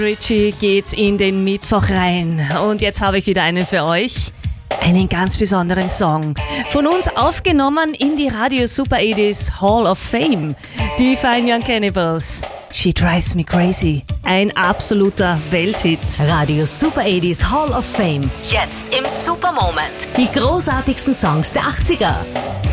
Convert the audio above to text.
Richie geht's in den Mittwoch rein. Und jetzt habe ich wieder einen für euch. Einen ganz besonderen Song. Von uns aufgenommen in die Radio Super 80s Hall of Fame. Die Fine Young Cannibals. She Drives Me Crazy. Ein absoluter Welthit. Radio Super 80s Hall of Fame. Jetzt im Super Moment. Die großartigsten Songs der 80er.